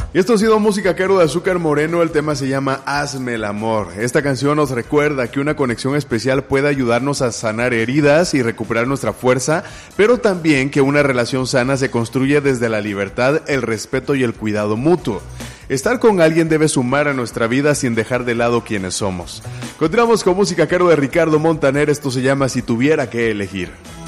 Y esto ha sido Música Caro de Azúcar Moreno, el tema se llama Hazme el Amor. Esta canción nos recuerda que una conexión especial puede ayudarnos a sanar heridas y recuperar nuestra fuerza, pero también que una relación sana se construye desde la libertad, el respeto y el cuidado mutuo. Estar con alguien debe sumar a nuestra vida sin dejar de lado quienes somos. Continuamos con Música Caro de Ricardo Montaner, esto se llama Si tuviera que elegir.